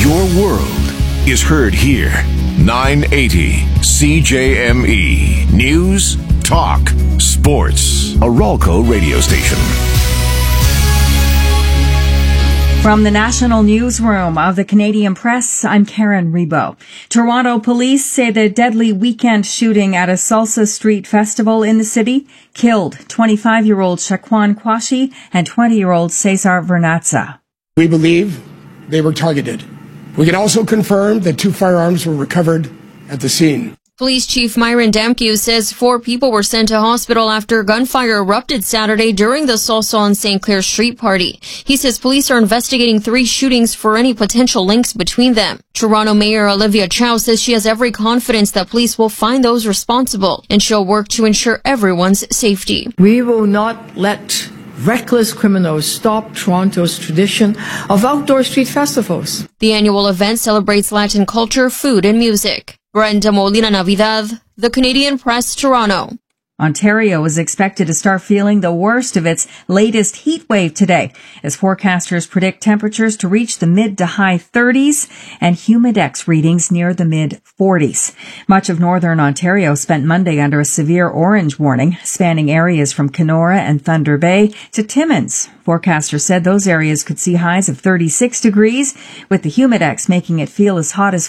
Your world is heard here. 980 CJME. News, talk, sports. A Ralco radio station. From the National Newsroom of the Canadian Press, I'm Karen Rebo. Toronto police say the deadly weekend shooting at a Salsa Street festival in the city killed 25-year-old Shaquan Kwashi and 20-year-old Cesar Vernazza. We believe they were targeted. We can also confirm that 2 firearms were recovered at the scene. Police Chief Myron Damkiw says 4 people were sent to hospital after gunfire erupted Saturday during the Salsa on St. Clair Street party. He says police are investigating 3 shootings for any potential links between them. Toronto Mayor Olivia Chow says she has every confidence that police will find those responsible, and she'll work to ensure everyone's safety. We will not let reckless criminals stop Toronto's tradition of outdoor street festivals. The annual event celebrates Latin culture, food, and music. Brenda Molina Navidad, The Canadian Press, Toronto. Ontario is expected to start feeling the worst of its latest heat wave today, as forecasters predict temperatures to reach the mid to high 30s and humidex readings near the mid 40s. Much of northern Ontario spent Monday under a severe orange warning, spanning areas from Kenora and Thunder Bay to Timmins. Forecasters said those areas could see highs of 36 degrees, with the humidex making it feel as hot as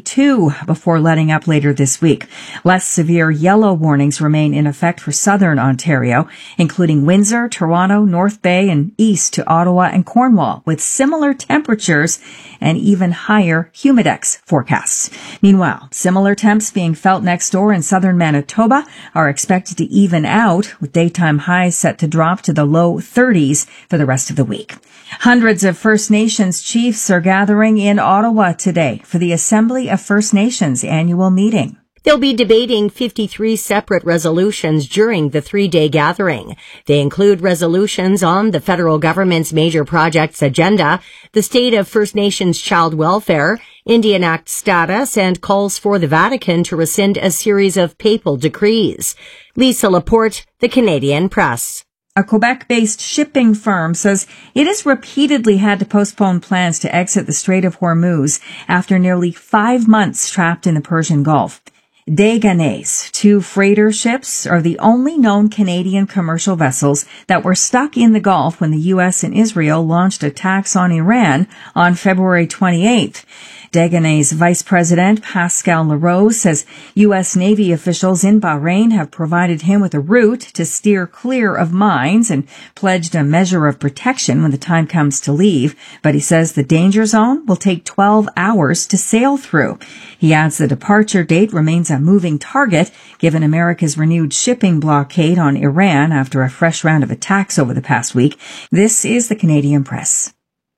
42 before letting up later this week. Less severe yellow warnings remain in effect for southern Ontario, including Windsor, Toronto, North Bay, and east to Ottawa and Cornwall, with similar temperatures and even higher humidex forecasts. Meanwhile, similar temps being felt next door in southern Manitoba are expected to even out, with daytime highs set to drop to the low 30s for the rest of the week. Hundreds of First Nations chiefs are gathering in Ottawa today for the Assembly of First Nations annual meeting. They'll be debating 53 separate resolutions during the 3-day gathering. They include resolutions on the federal government's major projects agenda, the state of First Nations child welfare, Indian Act status, and calls for the Vatican to rescind a series of papal decrees. Lisa Laporte, The Canadian Press. A Quebec-based shipping firm says it has repeatedly had to postpone plans to exit the Strait of Hormuz after nearly 5 months trapped in the Persian Gulf. Daganese, 2 freighter ships, are the only known Canadian commercial vessels that were stuck in the Gulf when the U.S. and Israel launched attacks on Iran on February 28th. Daganese Vice President Pascal Leroux says U.S. Navy officials in Bahrain have provided him with a route to steer clear of mines and pledged a measure of protection when the time comes to leave. But he says the danger zone will take 12 hours to sail through. He adds the departure date remains a moving target given America's renewed shipping blockade on Iran after a fresh round of attacks over the past week. This is the Canadian Press.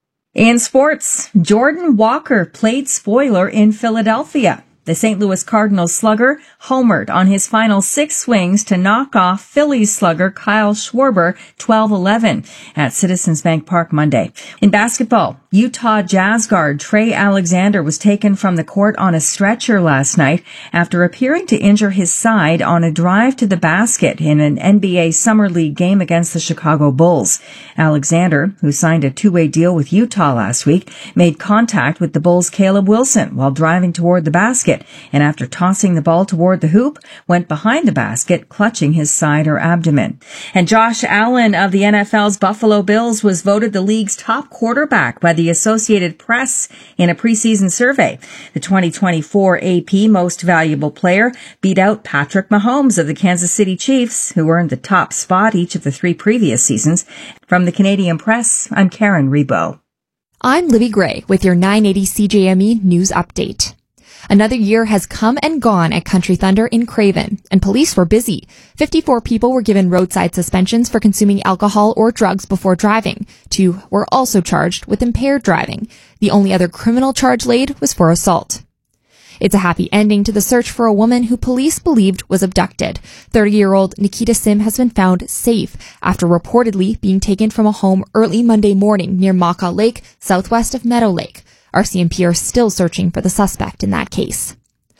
In sports, Jordan Walker played spoiler in Philadelphia. The St. Louis Cardinals slugger homered on his final 6 swings to knock off Phillies slugger Kyle Schwarber 12-11 at Citizens Bank Park Monday. In basketball, Utah Jazz guard Trey Alexander was taken from the court on a stretcher last night after appearing to injure his side on a drive to the basket in an NBA Summer League game against the Chicago Bulls. Alexander, who signed a 2-way deal with Utah last week, made contact with the Bulls' Caleb Wilson while driving toward the basket, and after tossing the ball toward the hoop, went behind the basket, clutching his side or abdomen. And Josh Allen of the NFL's Buffalo Bills was voted the league's top quarterback by the Associated Press in a preseason survey. The 2024 AP Most Valuable Player beat out Patrick Mahomes of the Kansas City Chiefs, who earned the top spot each of the 3 previous seasons. From the Canadian Press, I'm Karen Rebo. I'm Libby Gray with your 980 CJME News Update. Another year has come and gone at Country Thunder in Craven, and police were busy. 54 people were given roadside suspensions for consuming alcohol or drugs before driving. 2 were also charged with impaired driving. The only other criminal charge laid was for assault. It's a happy ending to the search for a woman who police believed was abducted. 30-year-old Nikita Sim has been found safe after reportedly being taken from a home early Monday morning near Maka Lake, southwest of Meadow Lake. RCMP are still searching for the suspect in that case.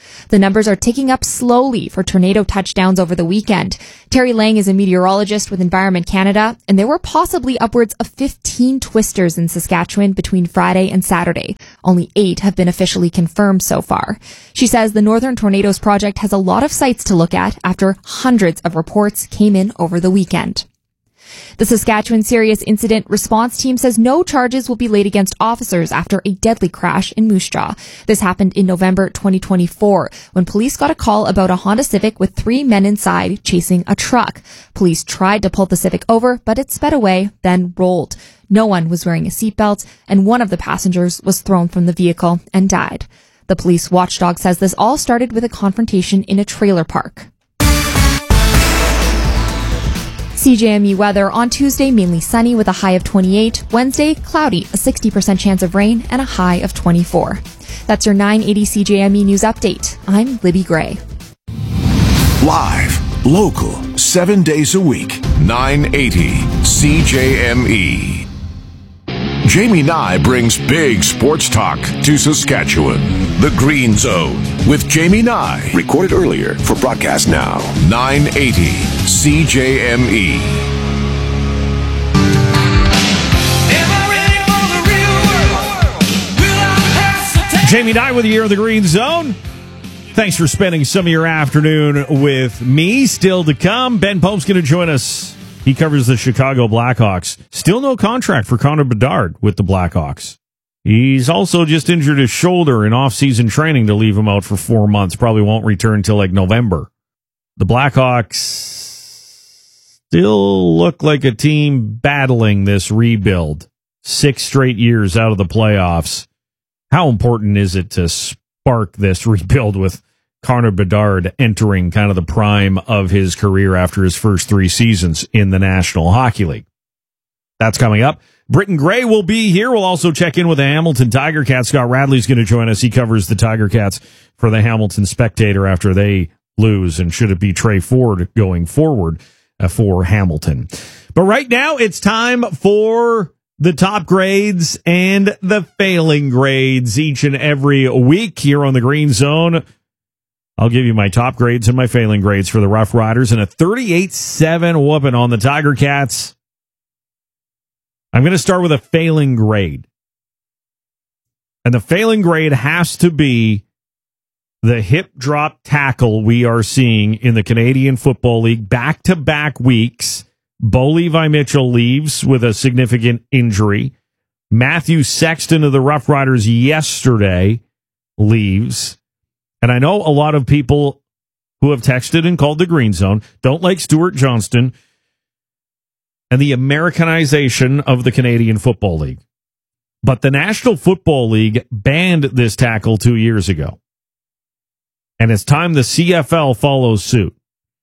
The numbers are ticking up slowly for tornado touchdowns over the weekend. Terry Lang is a meteorologist with Environment Canada, and there were possibly upwards of 15 twisters in Saskatchewan between Friday and Saturday. Only 8 have been officially confirmed so far. She says the Northern Tornadoes Project has a lot of sites to look at after hundreds of reports came in over the weekend. The Saskatchewan Serious Incident Response Team says no charges will be laid against officers after a deadly crash in Moose Jaw. This happened in November 2024 when police got a call about a Honda Civic with 3 men inside chasing a truck. Police tried to pull the Civic over, but it sped away, then rolled. No one was wearing a seatbelt, and one of the passengers was thrown from the vehicle and died. The police watchdog says this all started with a confrontation in a trailer park. CJME weather on Tuesday, mainly sunny with a high of 28. Wednesday, cloudy, a 60% chance of rain, and a high of 24. That's your 980 CJME News Update. I'm Libby Gray. Live, local, 7 days a week, 980 CJME. Jamie Nye brings big sports talk to Saskatchewan. The Green Zone with Jamie Nye. Recorded earlier for broadcast now. 980 CJME. Jamie Nye with you here in the Green Zone. Thanks for spending some of your afternoon with me. Still to come, Ben Pope's going to join us. He covers the Chicago Blackhawks. Still no contract for Connor Bedard with the Blackhawks. He's also just injured his shoulder in off-season training to leave him out for 4 months. Probably won't return until like November. The Blackhawks still look like a team battling this rebuild. 6 straight years out of the playoffs. How important is it to spark this rebuild with Connor Bedard entering kind of the prime of his career after his first 3 seasons in the National Hockey League? That's coming up. Britton Gray will be here. We'll also check in with the Hamilton Tiger Cats. Scott Radley's going to join us. He covers the Tiger Cats for the Hamilton Spectator after they lose, and should it be Trey Ford going forward for Hamilton. But right now, it's time for the top grades and the failing grades each and every week here on the Green Zone. I'll give you my top grades and my failing grades for the Rough Riders and a 38-7 whooping on the Tiger Cats. I'm going to start with a failing grade. And the failing grade has to be the hip drop tackle we are seeing in the Canadian Football League back-to-back weeks. Bo Levi Mitchell leaves with a significant injury. Matthew Sexton of the Rough Riders yesterday leaves. And I know a lot of people who have texted and called the Green Zone don't like Stuart Johnston and the Americanization of the Canadian Football League. But the National Football League banned this tackle 2 years ago. And it's time the CFL follows suit.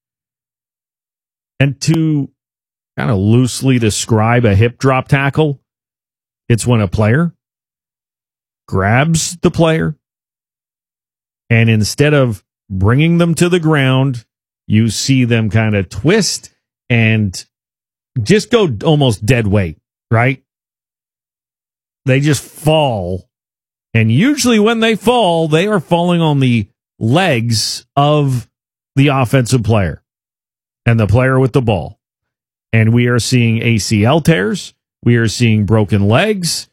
And to kind of loosely describe a hip drop tackle, it's when a player grabs the player, and instead of bringing them to the ground, you see them kind of twist and just go almost dead weight, right? They just fall. And usually when they fall, they are falling on the legs of the offensive player and the player with the ball. And we are seeing ACL tears. We are seeing broken legs.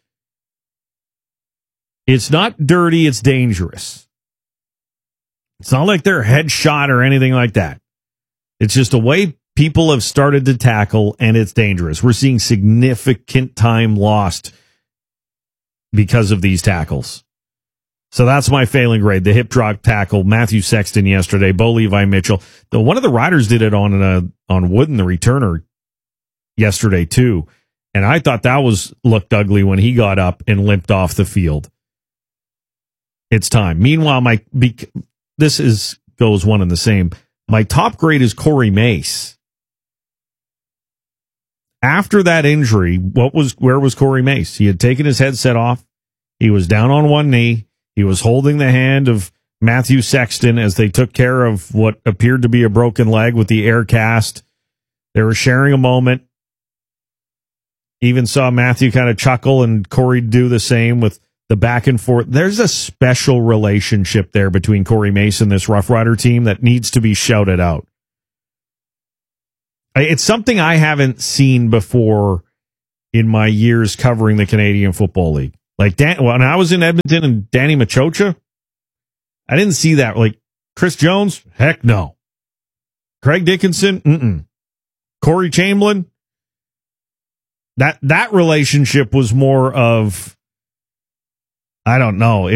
It's not dirty. It's dangerous. It's not like they're headshot or anything like that. It's just a way people have started to tackle, and it's dangerous. We're seeing significant time lost because of these tackles. So that's my failing grade. The hip drop tackle, Matthew Sexton yesterday, Bo Levi Mitchell. One of the Riders did it on Wooden, the returner, yesterday too. And I thought that looked ugly when he got up and limped off the field. It's time. Meanwhile, goes one and the same. My top grade is Corey Mace. After that injury, where was Corey Mace? He had taken his headset off. He was down on one knee. He was holding the hand of Matthew Sexton as they took care of what appeared to be a broken leg with the air cast. They were sharing a moment. Even saw Matthew kind of chuckle and Corey do the same with the back and forth. There's a special relationship there between Corey Mason, this Rough Rider team, that needs to be shouted out. It's something I haven't seen before in my years covering the Canadian Football League. Like when I was in Edmonton and Danny Machocha, I didn't see that. Like Chris Jones, heck no. Craig Dickinson, Corey Chamberlain, that relationship was more of, I don't know.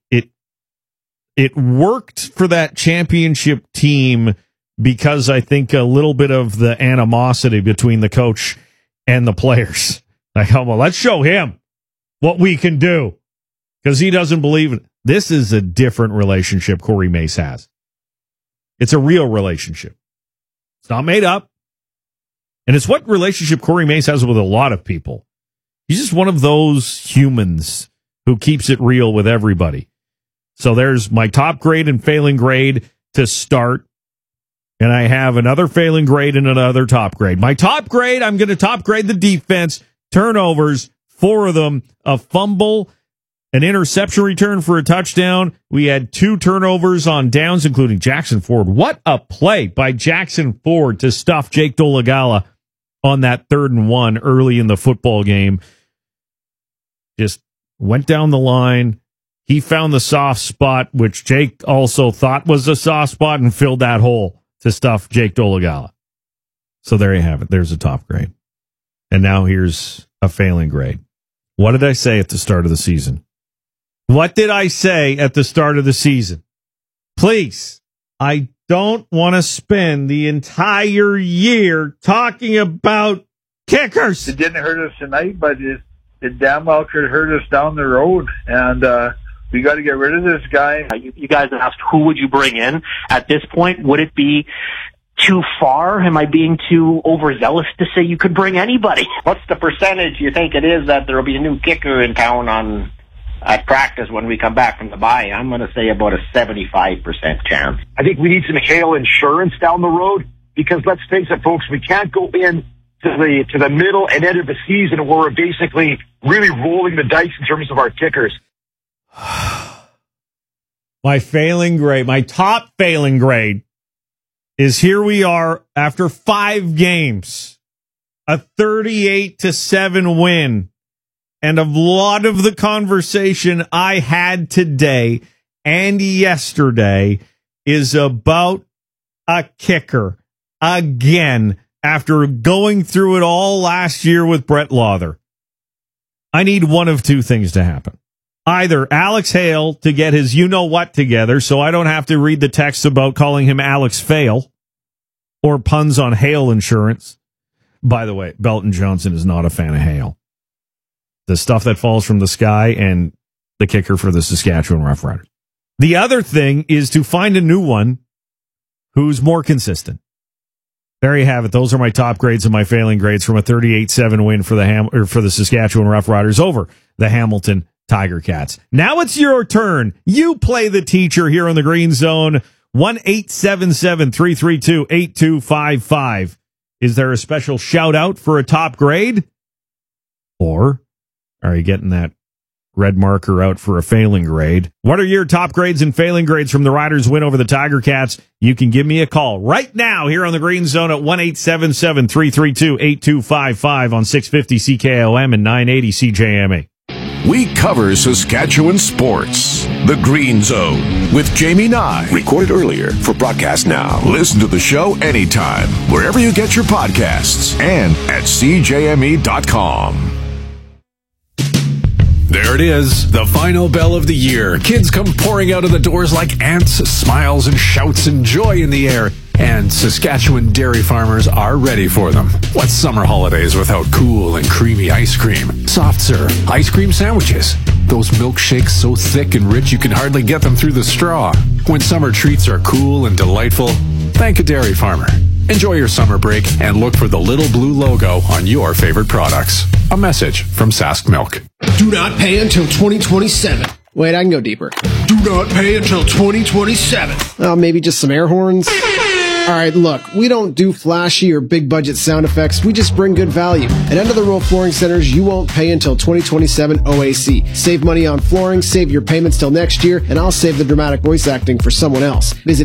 It worked for that championship team because I think a little bit of the animosity between the coach and the players. Like, oh, well, let's show him what we can do because he doesn't believe it. This is a different relationship Corey Mace has. It's a real relationship. It's not made up. And it's what relationship Corey Mace has with a lot of people. He's just one of those humans who keeps it real with everybody. So there's my top grade and failing grade to start. And I have another failing grade and another top grade. My top grade, I'm going to top grade the defense. Turnovers, 4 of them, a fumble, an interception return for a touchdown. We had 2 turnovers on downs, including Jackson Ford. What a play by Jackson Ford to stuff Jake Dolegala on that 3rd and 1 early in the football game. Just went down the line. He found the soft spot, which Jake also thought was a soft spot, and filled that hole to stuff Jake Dolegala. So there you have it. There's a top grade. And now here's a failing grade. What did I say at the start of the season? What did I say at the start of the season? Please, I don't want to spend the entire year talking about kickers. It didn't hurt us tonight, but it damn well could hurt us down the road. And we got to get rid of this guy. You guys asked who would you bring in. At this point, would it be too far? Am I being too overzealous to say you could bring anybody? What's the percentage you think it is that there will be a new kicker in town at practice when we come back from the bye? I'm going to say about a 75% chance. I think we need some hail insurance down the road because let's face it, folks, we can't go in to the middle and end of the season where we're basically really rolling the dice in terms of our kickers. My failing grade, my top failing grade is here we are after 5 games, a 38-7 win. And a lot of the conversation I had today and yesterday is about a kicker again after going through it all last year with Brett Lawther. I need one of 2 things to happen. Either Alex Hale to get his you-know-what together so I don't have to read the text about calling him Alex Fail or puns on Hale insurance. By the way, Belton Johnson is not a fan of Hale. The stuff that falls from the sky and the kicker for the Saskatchewan Roughriders. The other thing is to find a new one who's more consistent. There you have it. Those are my top grades and my failing grades from a 38-7 win for the Saskatchewan Roughriders over the Hamilton Tiger Cats. Now it's your turn. You play the teacher here on the Green Zone. 1-877-332-8255. Is there a special shout out for a top grade? Or are you getting that red marker out for a failing grade? What are your top grades and failing grades from the Riders' win over the Tiger Cats? You can give me a call right now here on the Green Zone at 1-877-332-8255 on 650 CKOM and 980 CJME. We cover Saskatchewan sports. The Green Zone with Jamie Nye. Recorded earlier for broadcast now. Listen to the show anytime, wherever you get your podcasts and at CJME.com. There it is, the final bell of the year. Kids come pouring out of the doors like ants, smiles and shouts and joy in the air. And Saskatchewan dairy farmers are ready for them. What's summer holidays without cool and creamy ice cream? Soft serve, ice cream sandwiches. Those milkshakes so thick and rich you can hardly get them through the straw. When summer treats are cool and delightful, thank a dairy farmer. Enjoy your summer break and look for the little blue logo on your favorite products. A message from Sask Milk. Do not pay until 2027. Wait, I can go deeper. Do not pay until 2027. Maybe just some air horns. All right, look, we don't do flashy or big budget sound effects. We just bring good value. At End of the Roll Flooring Centers, you won't pay until 2027 OAC. Save money on flooring, save your payments till next year, and I'll save the dramatic voice acting for someone else. Visit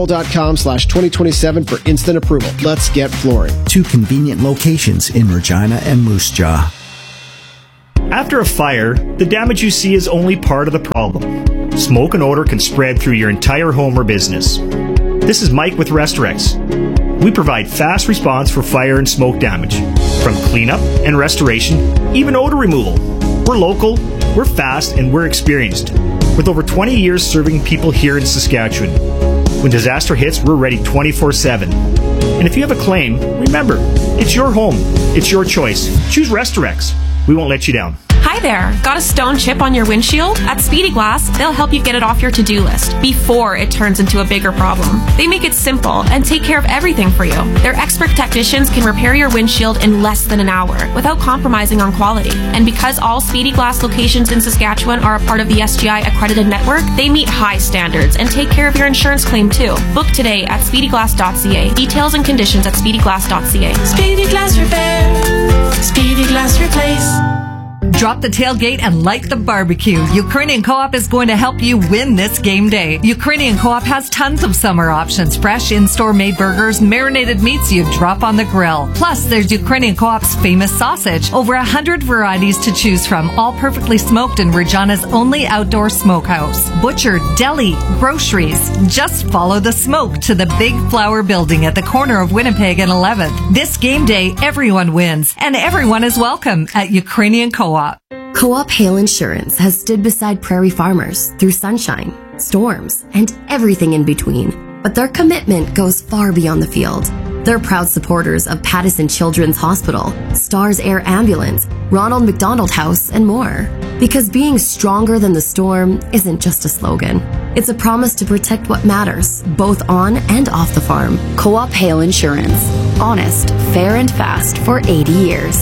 endoftheroll.com/2027 for instant approval. Let's get flooring. 2 convenient locations in Regina and Moose Jaw. After a fire, the damage you see is only part of the problem. Smoke and odor can spread through your entire home or business. This is Mike with Restorex. We provide fast response for fire and smoke damage, from cleanup and restoration, even odor removal. We're local, we're fast, and we're experienced, with over 20 years serving people here in Saskatchewan. When disaster hits, we're ready 24/7. And if you have a claim, remember, it's your home, it's your choice. Choose Restorex. We won't let you down. Hi there. Got a stone chip on your windshield? At Speedy Glass, they'll help you get it off your to-do list before it turns into a bigger problem. They make it simple and take care of everything for you. Their expert technicians can repair your windshield in less than an hour without compromising on quality. And because all Speedy Glass locations in Saskatchewan are a part of the SGI accredited network, they meet high standards and take care of your insurance claim too. Book today at speedyglass.ca. Details and conditions at speedyglass.ca. Speedy Glass Repair. Speedy Glass Replace. Drop the tailgate and light the barbecue. Ukrainian Co-op is going to help you win this game day. Ukrainian Co-op has tons of summer options. Fresh in-store made burgers, marinated meats you drop on the grill. Plus, there's Ukrainian Co-op's famous sausage. Over 100 varieties to choose from, all perfectly smoked in Regina's only outdoor smokehouse. Butcher, deli, groceries. Just follow the smoke to the Big Flower Building at the corner of Winnipeg and 11th. This game day, everyone wins, and everyone is welcome at Ukrainian Co-op. Co-op Hail Insurance has stood beside prairie farmers through sunshine, storms, and everything in between. But their commitment goes far beyond the field. They're proud supporters of Pattison Children's Hospital, Stars Air Ambulance, Ronald McDonald House, and more. Because being stronger than the storm isn't just a slogan. It's a promise to protect what matters, both on and off the farm. Co-op Hail Insurance. Honest, fair, and fast for 80 years.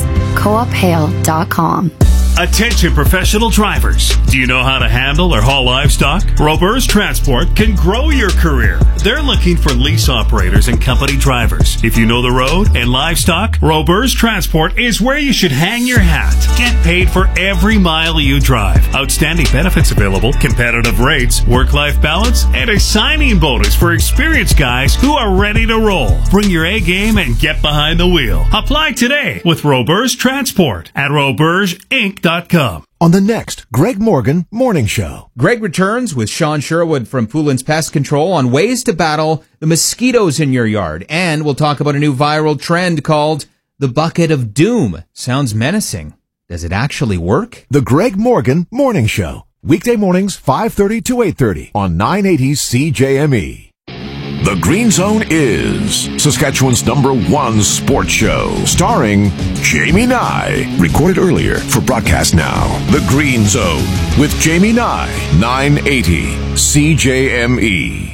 CoopHail.com. Attention professional drivers. Do you know how to handle or haul livestock? Robers Transport can grow your career. They're looking for lease operators and company drivers. If you know the road and livestock, Robers Transport is where you should hang your hat. Get paid for every mile you drive. Outstanding benefits available, competitive rates, work-life balance, and a signing bonus for experienced guys who are ready to roll. Bring your A game and get behind the wheel. Apply today with Robers Transport at robersinc.com. On the next Greg Morgan Morning Show. Greg returns with Sean Sherwood from Poulin's Pest Control on ways to battle the mosquitoes in your yard. And we'll talk about a new viral trend called the Bucket of Doom. Sounds menacing. Does it actually work? The Greg Morgan Morning Show. Weekday mornings 5:30 to 8:30 on 980 CJME. The Green Zone is Saskatchewan's #1 sports show, starring Jamie Nye. Recorded earlier for broadcast now. The Green Zone with Jamie Nye, 980 CJME.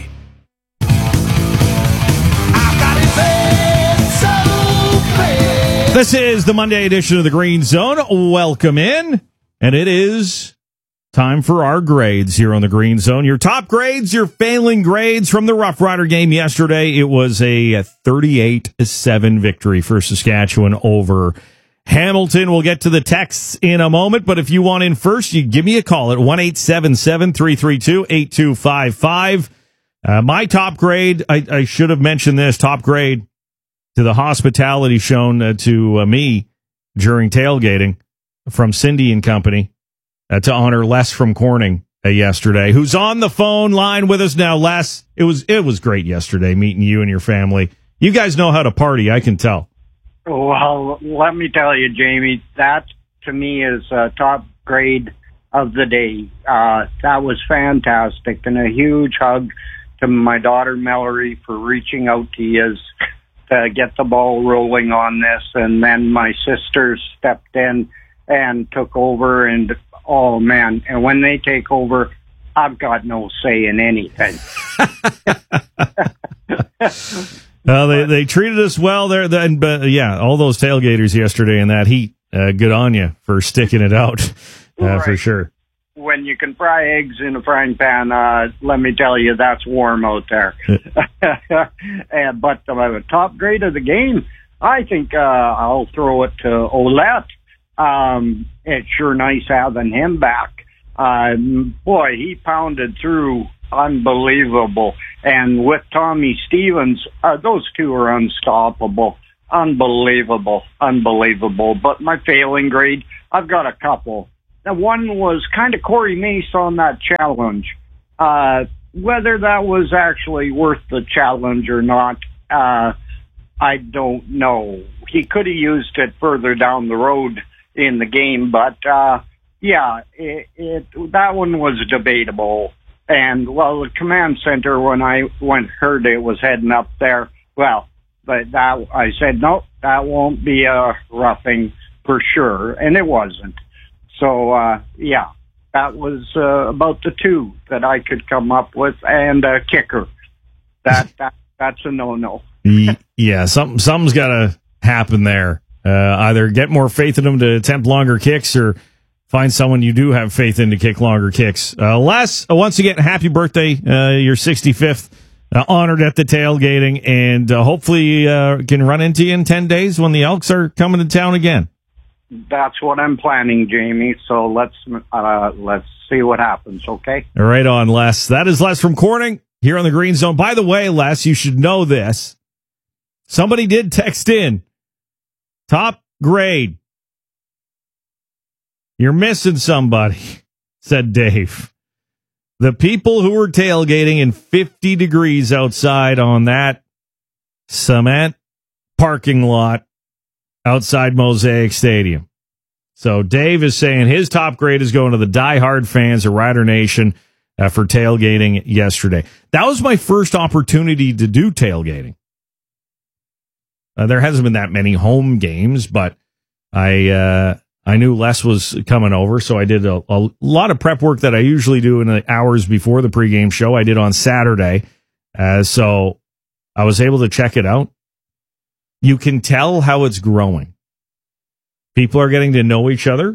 This is the Monday edition of the Green Zone. Welcome in. And it is time for our grades here on the Green Zone. Your top grades, your failing grades from the Rough Rider game yesterday. It was a 38-7 victory for Saskatchewan over Hamilton. We'll get to the texts in a moment, but if you want in first, you give me a call at 1-877-332-8255. My top grade, I should have mentioned this, top grade to the hospitality shown to me during tailgating from Cindy and Company. To honor Les from Corning yesterday, who's on the phone line with us now. Les, it was great yesterday meeting you and your family. You guys know how to party, I can tell. Well, let me tell you, Jamie, that to me is top grade of the day. That was fantastic, and a huge hug to my daughter Mallory for reaching out to you to get the ball rolling on this, and then my sisters stepped in and took over, and oh, man. And when they take over, I've got no say in anything. Well, they treated us well there. But yeah, all those tailgaters yesterday in that heat, good on you for sticking it out, right. For sure. when you can fry eggs in a frying pan, let me tell you, that's warm out there. But the top grade of the game, I think I'll throw it to Ouellette. It's sure nice having him back. Boy, he pounded through unbelievable. And with Tommy Stevens, those two are unstoppable. Unbelievable. But my failing grade, I've got a couple. Now, one was kind of Corey Mace on that challenge. Whether that was actually worth the challenge or not, I don't know. He could have used it further down the road in the game, but that one was debatable. And well, the command center, when I heard it was heading up there, but that I said no, that won't be a roughing for sure, and it wasn't. So that was about the two that I could come up with, and a kicker. That's a no. Yeah, something's got to happen there. Either get more faith in them to attempt longer kicks, or find someone you do have faith in to kick longer kicks. Les, once again, happy birthday, your 65th. Honored at the tailgating, and hopefully can run into you in 10 days when the Elks are coming to town again. That's what I'm planning, Jamie. So let's see what happens, okay? Right on, Les. That is Les from Corning here on the Green Zone. By the way, Les, you should know this. Somebody did text in. Top grade. You're missing somebody, said Dave. The people who were tailgating in 50 degrees outside on that cement parking lot outside Mosaic Stadium. So Dave is saying his top grade is going to the diehard fans of Rider Nation for tailgating yesterday. That was my first opportunity to do tailgating. There hasn't been that many home games, but I knew Les was coming over, so I did a lot of prep work that I usually do in the hours before the pregame show. I did on Saturday, so I was able to check it out. You can tell how it's growing. People are getting to know each other.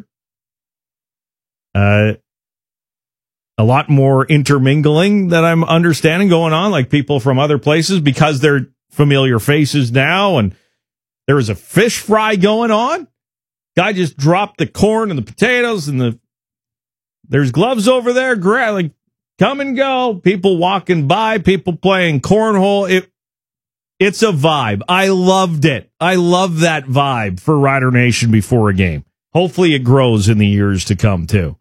A lot more intermingling that I'm understanding going on, like people from other places, because they're familiar faces now, and there was a fish fry going on. Guy just dropped the corn and the potatoes, and there's gloves over there. Like, come and go. People walking by, people playing cornhole. It's a vibe. I loved it. I love that vibe for Rider Nation before a game. Hopefully it grows in the years to come, too.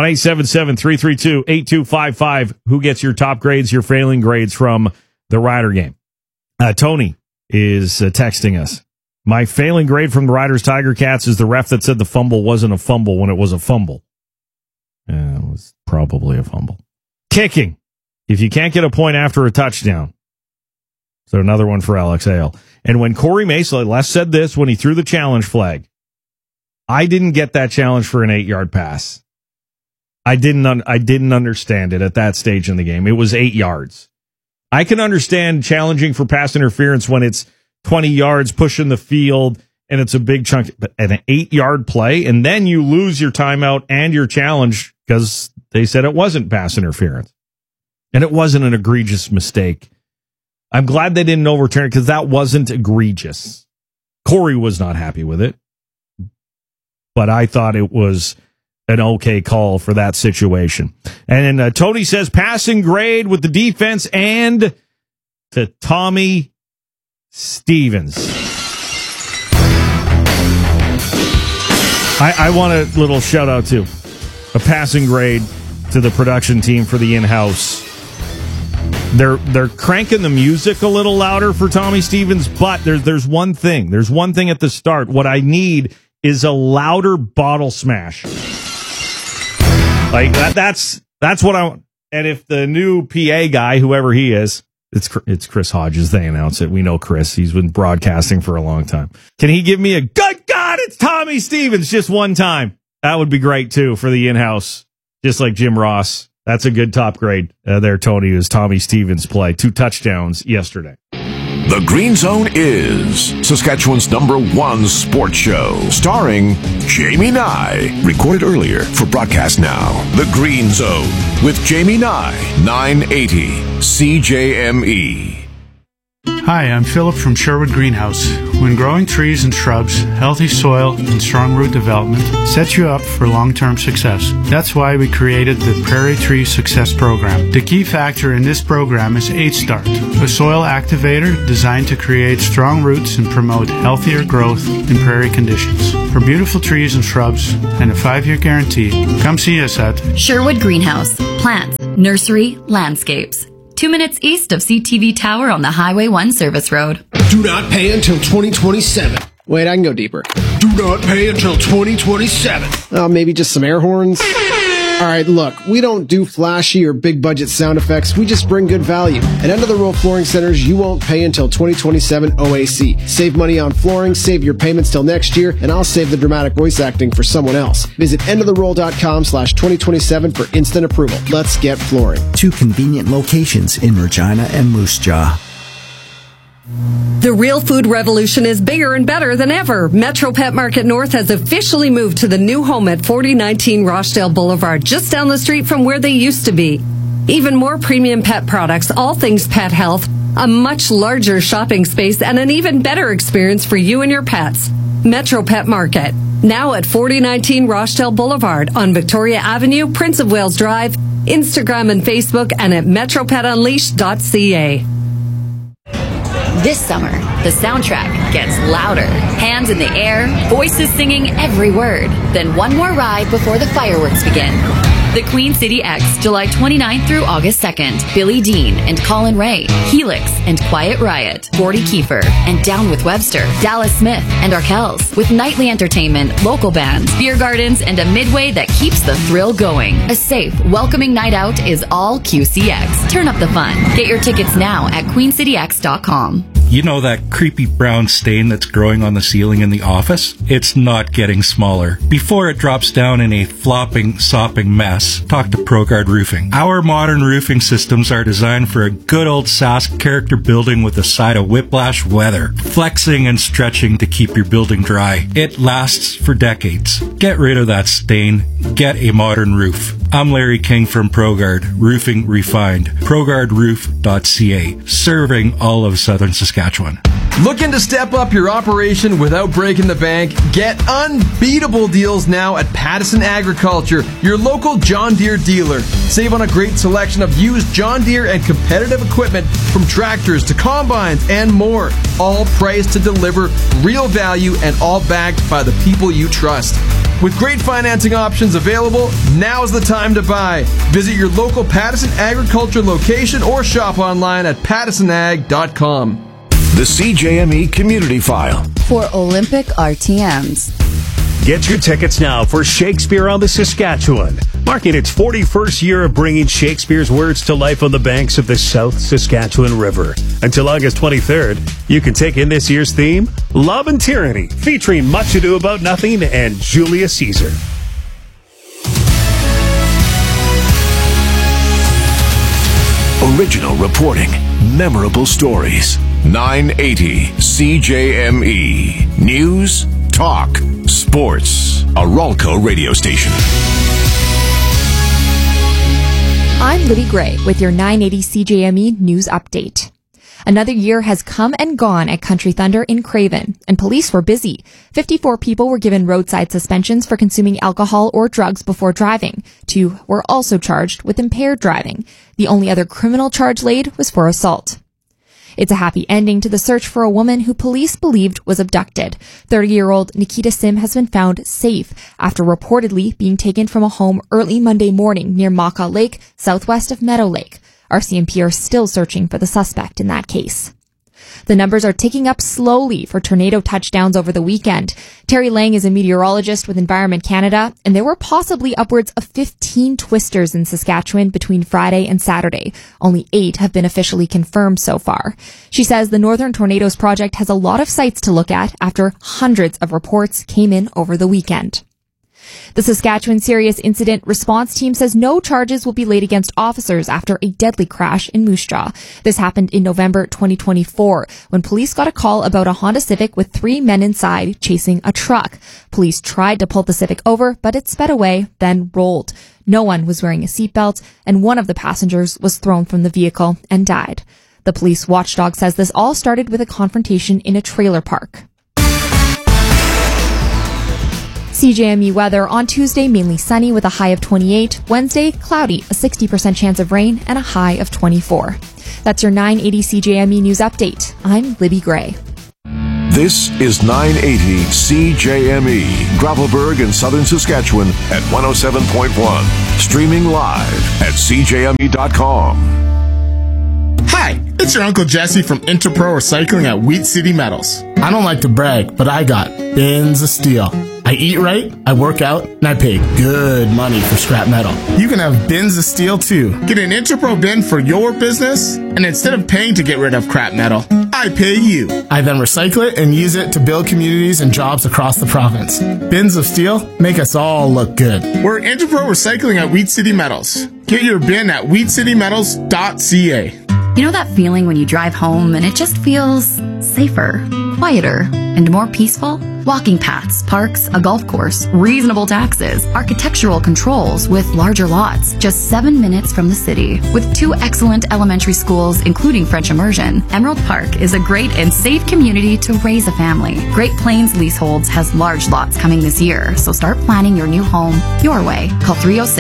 1-877-332-8255. Who gets your top grades, your failing grades from the Rider game? Tony is texting us. My failing grade from the Riders Tiger Cats is the ref that said the fumble wasn't a fumble when it was a fumble. It was probably a fumble. Kicking. If you can't get a point after a touchdown. So another one for Alex Hale. And when Corey Mace, Les said this when he threw the challenge flag, I didn't get that challenge for an 8-yard pass. I didn't understand it at that stage in the game. It was 8 yards. I can understand challenging for pass interference when it's 20 yards pushing the field and it's a big chunk, but an 8-yard play, and then you lose your timeout and your challenge because they said it wasn't pass interference. And it wasn't an egregious mistake. I'm glad they didn't overturn it because that wasn't egregious. Corey was not happy with it, but I thought it was an okay call for that situation. And then Tony says passing grade with the defense and to Tommy Stevens. I want a little shout out to a passing grade to the production team for the in-house. They're cranking the music a little louder for Tommy Stevens, but there's one thing. There's one thing at the start. What I need is a louder bottle smash. Like that's what I want. And if the new PA guy, whoever he is, it's Chris Hodges. They announce it. We know Chris. He's been broadcasting for a long time. Can he give me a good God? It's Tommy Stevens just one time. That would be great too for the in-house, just like Jim Ross. That's a good top grade there, Tony, is Tommy Stevens' play. 2 touchdowns yesterday. The Green Zone is Saskatchewan's #1 sports show, starring Jamie Nye. Recorded earlier for broadcast now. The Green Zone with Jamie Nye, 980 CJME. Hi, I'm Philip from Sherwood Greenhouse. When growing trees and shrubs, healthy soil and strong root development sets you up for long-term success. That's why we created the Prairie Tree Success Program. The key factor in this program is H-Start, a soil activator designed to create strong roots and promote healthier growth in prairie conditions. For beautiful trees and shrubs and a 5-year guarantee, come see us at Sherwood Greenhouse. Plants, nursery, landscapes. 2 minutes east of CTV Tower on the Highway 1 service road. Do not pay until 2027. Wait, I can go deeper. Do not pay until 2027. Maybe just some air horns? All right, look, we don't do flashy or big budget sound effects. We just bring good value. At End of the Row Flooring Centers, you won't pay until 2027 OAC. Save money on flooring, save your payments till next year, and I'll save the dramatic voice acting for someone else. Visit endoftheroll.com/2027 for instant approval. Let's get flooring. 2 convenient locations in Regina and Moose Jaw. The real food revolution is bigger and better than ever. Metro Pet Market North has officially moved to the new home at 4019 Rochdale Boulevard, just down the street from where they used to be. Even more premium pet products, all things pet health, a much larger shopping space, and an even better experience for you and your pets. Metro Pet Market, now at 4019 Rochdale Boulevard on Victoria Avenue, Prince of Wales Drive, Instagram and Facebook, and at metropetunleashed.ca. This summer, the soundtrack gets louder. Hands in the air, voices singing every word. Then one more ride before the fireworks begin. The Queen City X, July 29th through August 2nd. Billy Dean and Colin Ray, Helix and Quiet Riot, Gordy Kiefer and Down with Webster, Dallas Smith and Arkells, with nightly entertainment, local bands, beer gardens, and a midway that keeps the thrill going. A safe, welcoming night out is all QCX. Turn up the fun. Get your tickets now at queencityx.com. You know that creepy brown stain that's growing on the ceiling in the office? It's not getting smaller. Before it drops down in a flopping, sopping mess, talk to ProGuard Roofing. Our modern roofing systems are designed for a good old Sask character building with a side of whiplash weather, flexing and stretching to keep your building dry. It lasts for decades. Get rid of that stain. Get a modern roof. I'm Larry King from ProGuard Roofing Refined. ProGuardRoof.ca, serving all of southern Saskatchewan. Looking to step up your operation without breaking the bank? Get unbeatable deals now at Pattison Agriculture, your local John Deere dealer. Save on a great selection of used John Deere and competitive equipment, from tractors to combines and more. All priced to deliver real value and all backed by the people you trust. With great financing options available, now's the time to buy. Visit your local Pattison Agriculture location or shop online at pattisonag.com. The CJME Community File. For Olympic RTMs. Get your tickets now for Shakespeare on the Saskatchewan, marking its 41st year of bringing Shakespeare's words to life on the banks of the South Saskatchewan River. Until August 23rd, you can take in this year's theme, Love and Tyranny, featuring Much Ado About Nothing and Julius Caesar. Original reporting, memorable stories. 980 CJME. News, talk, sports. A Ralco radio station. I'm Libby Gray with your 980 CJME news update. Another year has come and gone at Country Thunder in Craven, and police were busy. 54 people were given roadside suspensions for consuming alcohol or drugs before driving. 2 were also charged with impaired driving. The only other criminal charge laid was for assault. It's a happy ending to the search for a woman who police believed was abducted. 30-year-old Nikita Sim has been found safe after reportedly being taken from a home early Monday morning near Maka Lake, southwest of Meadow Lake. RCMP are still searching for the suspect in that case. The numbers are ticking up slowly for tornado touchdowns over the weekend. Terry Lang is a meteorologist with Environment Canada, and there were possibly upwards of 15 twisters in Saskatchewan between Friday and Saturday. Only 8 have been officially confirmed so far. She says the Northern Tornadoes Project has a lot of sites to look at after hundreds of reports came in over the weekend. The Saskatchewan Serious Incident Response Team says no charges will be laid against officers after a deadly crash in Moose Jaw. This happened in November 2024 when police got a call about a Honda Civic with 3 men inside chasing a truck. Police tried to pull the Civic over, but it sped away, then rolled. No one was wearing a seatbelt, and one of the passengers was thrown from the vehicle and died. The police watchdog says this all started with a confrontation in a trailer park. CJME weather on Tuesday, mainly sunny with a high of 28. Wednesday, cloudy, a 60% chance of rain, and a high of 24. That's your 980 CJME News Update. I'm Libby Gray. This is 980 CJME, Gravelburg in southern Saskatchewan at 107.1. Streaming live at CJME.com. Hi, it's your Uncle Jesse from Interpro Recycling at Wheat City Metals. I don't like to brag, but I got bins of steel. I eat right, I work out, and I pay good money for scrap metal. You can have bins of steel too. Get an Interpro bin for your business, and instead of paying to get rid of crap metal, I pay you. I then recycle it and use it to build communities and jobs across the province. Bins of steel make us all look good. We're Interpro Recycling at Wheat City Metals. Get your bin at wheatcitymetals.ca. You know that feeling when you drive home and it just feels safer, quieter, and more peaceful? Walking paths, parks, a golf course, reasonable taxes, architectural controls with larger lots, just 7 minutes from the city. With 2 excellent elementary schools, including French immersion, Emerald Park is a great and safe community to raise a family. Great Plains Leaseholds has large lots coming this year, so start planning your new home your way. Call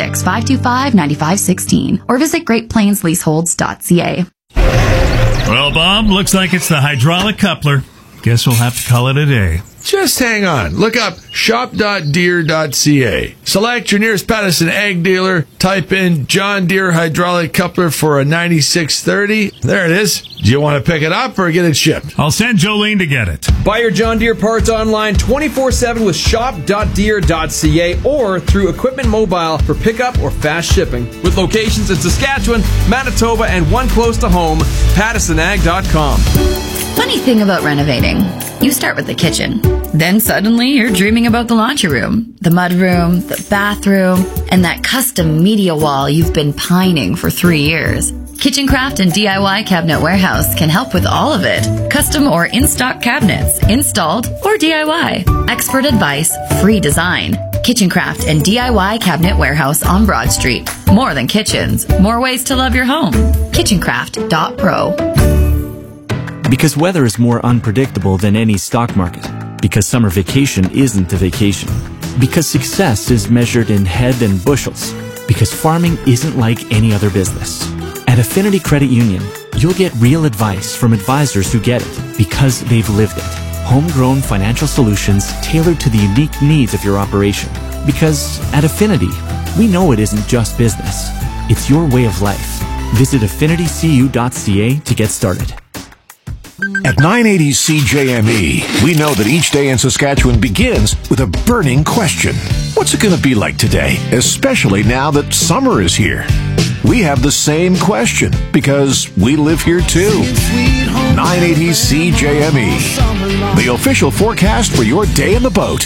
306-525-9516 or visit greatplainsleaseholds.ca. Well, Bob, looks like it's the hydraulic coupler. Guess we'll have to call it a day. Just hang on. Look up shop.deere.ca. Select your nearest Patterson Ag dealer. Type in John Deere hydraulic coupler for a 9630. There it is. Do you want to pick it up or get it shipped? I'll send Jolene to get it. Buy your John Deere parts online 24/7 with shop.deere.ca or through Equipment Mobile for pickup or fast shipping. With locations in Saskatchewan, Manitoba, and one close to home, PattersonAg.com. Funny thing about renovating, you start with the kitchen. Then suddenly you're dreaming about the laundry room, the mudroom, the bathroom, and that custom media wall you've been pining for 3 years. Kitchencraft and DIY Cabinet Warehouse can help with all of it. Custom or in-stock cabinets, installed or DIY. Expert advice, free design. Kitchencraft and DIY Cabinet Warehouse on Broad Street. More than kitchens, more ways to love your home. Kitchencraft.pro. Because weather is more unpredictable than any stock market. Because summer vacation isn't a vacation. Because success is measured in head and bushels. Because farming isn't like any other business. At Affinity Credit Union, you'll get real advice from advisors who get it because they've lived it. Homegrown financial solutions tailored to the unique needs of your operation. Because at Affinity, we know it isn't just business. It's your way of life. Visit affinitycu.ca to get started. At 980 CJME, we know that each day in Saskatchewan begins with a burning question. What's it going to be like today, especially now that summer is here? We have the same question because we live here too. 980 CJME, the official forecast for your day in the boat.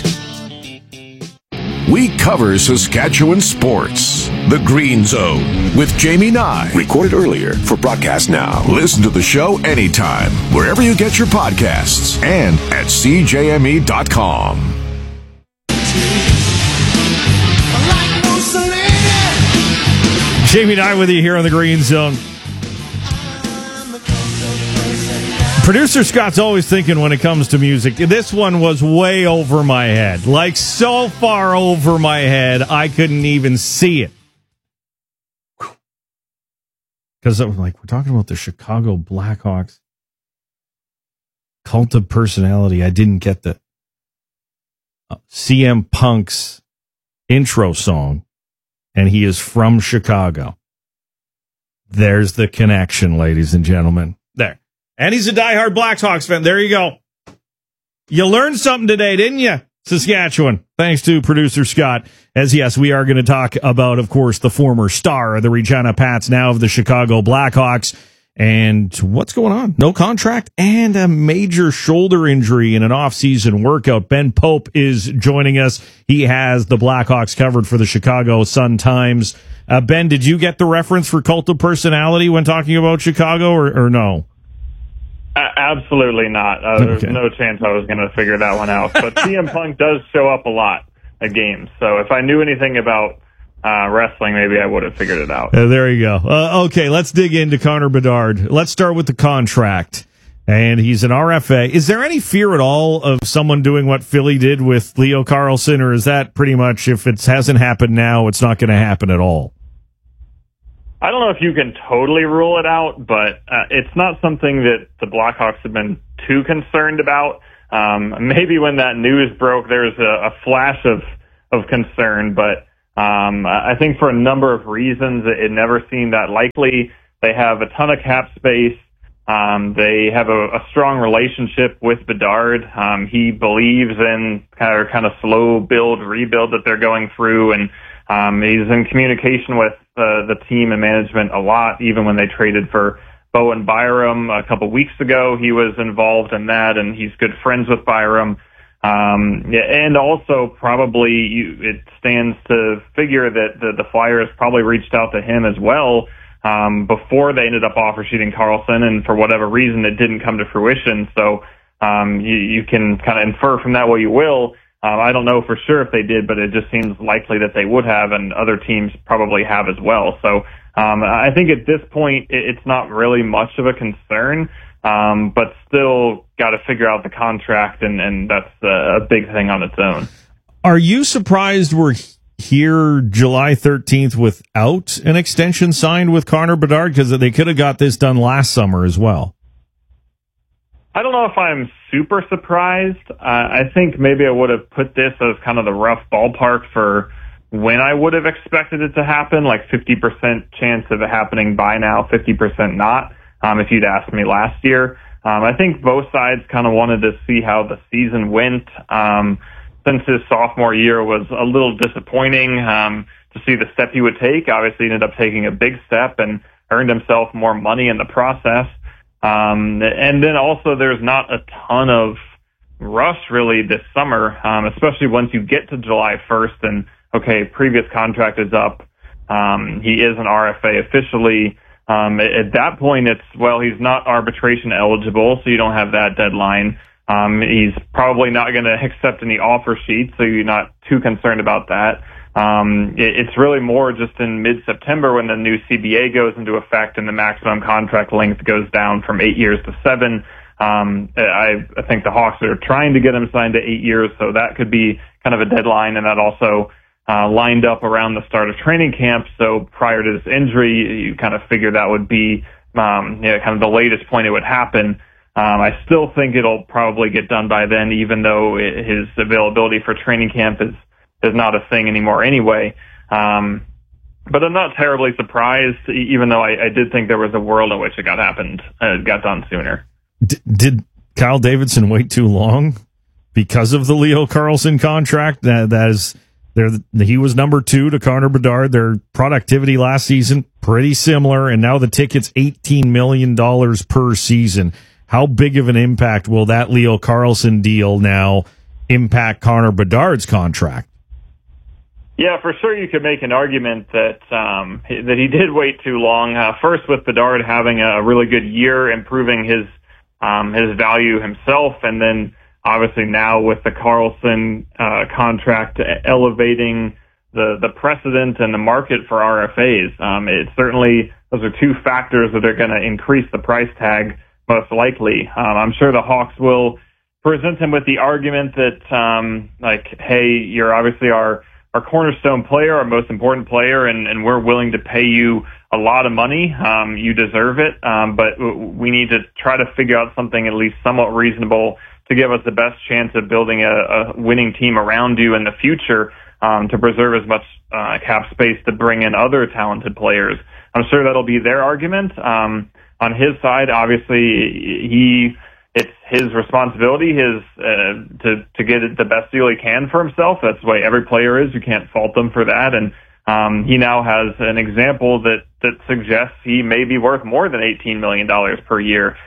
We cover Saskatchewan sports. The Green Zone with Jamie Nye. Recorded earlier for broadcast now. Listen to the show anytime, wherever you get your podcasts, and at CJME.com. Jamie Nye with you here on the Green Zone. Producer Scott's always thinking when it comes to music. This one was way over my head. Like so far over my head, I couldn't even see it. Because we're talking about the Chicago Blackhawks. Cult of personality. I didn't get the CM Punk's intro song. And he is from Chicago. There's the connection, ladies and gentlemen. There. And he's a diehard Blackhawks fan. There you go. You learned something today, didn't you, Saskatchewan? Thanks to producer Scott. As yes, we are going to talk about, of course, the former star of the Regina Pats, now of the Chicago Blackhawks. And what's going on? No contract and a major shoulder injury in an off-season workout. Ben Pope is joining us. He has the Blackhawks covered for the Chicago Sun-Times. Ben, did you get the reference for cult of personality when talking about Chicago or no? Absolutely not. There's no chance I was going to figure that one out. But CM Punk does show up a lot at games. So if I knew anything about wrestling, maybe I would have figured it out. There you go. Okay, let's dig into Connor Bedard. Let's start with the contract. And he's an RFA. Is there any fear at all of someone doing what Philly did with Leo Carlsson, or is that pretty much, if it hasn't happened now, it's not going to happen at all? I don't know if you can totally rule it out, but it's not something that the Blackhawks have been too concerned about. Maybe when that news broke, there's a flash of concern, but I think for a number of reasons, it never seemed that likely. They have a ton of cap space. They have a strong relationship with Bedard. He believes in kind of slow build, rebuild that they're going through, and he's in communication with the team and management a lot. Even when they traded for Bowen Byram a couple weeks ago, he was involved in that, and he's good friends with Byram. And also probably it stands to figure that the Flyers probably reached out to him as well before they ended up offer sheeting Carlsson, and for whatever reason it didn't come to fruition. So you can kind of infer from that what you will. I don't know for sure if they did, but it just seems likely that they would have, and other teams probably have as well. So I think at this point it's not really much of a concern, but still got to figure out the contract, and that's a big thing on its own. Are you surprised we're here July 13th without an extension signed with Connor Bedard? Because they could have got this done last summer as well. I don't know if I'm super surprised. I think maybe I would have put this as kind of the rough ballpark for when I would have expected it to happen, like 50% chance of it happening by now, 50% not, if you'd asked me last year. I think both sides kind of wanted to see how the season went. Since his sophomore year was a little disappointing to see the step he would take. Obviously, he ended up taking a big step and earned himself more money in the process. And then also there's not a ton of rush really this summer, especially once you get to July 1st and, okay, previous contract is up. He is an RFA officially. At that point, he's not arbitration eligible, so you don't have that deadline. He's probably not going to accept any offer sheets, so you're not too concerned about that. It's really more just in mid-September when the new CBA goes into effect and the maximum contract length goes down from 8 years to 7. I think the Hawks are trying to get him signed to 8 years, so that could be kind of a deadline, and that also lined up around the start of training camp. So prior to this injury, you kind of figure that would be kind of the latest point it would happen. I still think it'll probably get done by then, even though his availability for training camp is not a thing anymore anyway. But I'm not terribly surprised, even though I did think there was a world in which it got done sooner. Did Kyle Davidson wait too long because of the Leo Carlsson contract? He was number 2 to Connor Bedard. Their productivity last season, pretty similar, and now the ticket's $18 million per season. How big of an impact will that Leo Carlsson deal now impact Connor Bedard's contract? Yeah, for sure you could make an argument that he did wait too long. First with Bedard having a really good year, improving his value himself, and then obviously now with the Carlsson contract elevating the precedent and the market for RFAs. It certainly, those are two factors that are going to increase the price tag most likely. I'm sure the Hawks will present him with the argument that, hey, you're obviously our cornerstone player, our most important player, and we're willing to pay you a lot of money. You deserve it, but we need to try to figure out something at least somewhat reasonable to give us the best chance of building a winning team around you in the future, to preserve as much cap space to bring in other talented players. I'm sure that'll be their argument. On his side, obviously, it's his responsibility, to get the best deal he can for himself. That's the way every player is. You can't fault them for that. And he now has an example that suggests he may be worth more than $18 million per year.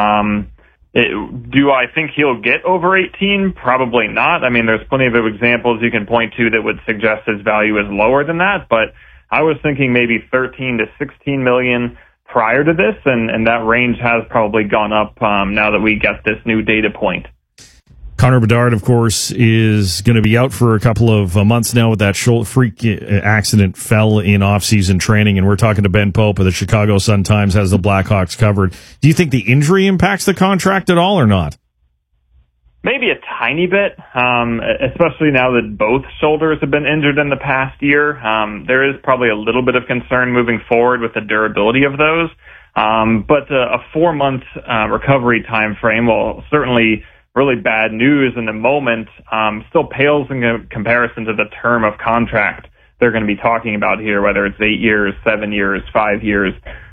Do I think he'll get over 18? Probably not. I mean, there's plenty of examples you can point to that would suggest his value is lower than that, but I was thinking maybe 13 to 16 million prior to this, and that range has probably gone up now that we get this new data point. Connor Bedard, of course, is going to be out for a couple of months now with that freak accident, fell in off-season training, and we're talking to Ben Pope of the Chicago Sun-Times, has the Blackhawks covered. Do you think the injury impacts the contract at all or not? Maybe a tiny bit, especially now that both shoulders have been injured in the past year. There is probably a little bit of concern moving forward with the durability of those, but a 4-month recovery time frame will certainly really bad news in the moment, still pales in comparison to the term of contract they're going to be talking about here, whether it's 8 years, 7 years, 5 years.